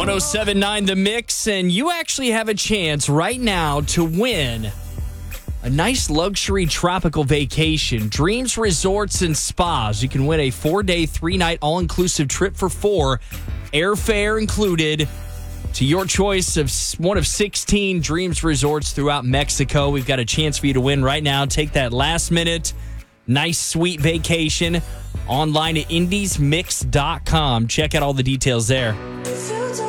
107.9 The Mix, and you actually have a chance right now to win a nice luxury tropical vacation. Dreams Resorts and Spas. You can win a 4-day, 3-night all-inclusive trip for 4, airfare included, to your choice of one of 16 Dreams Resorts throughout Mexico. We've got a chance for you to win right now. Take that last-minute, nice, sweet vacation online at indiesmix.com. Check out all the details there.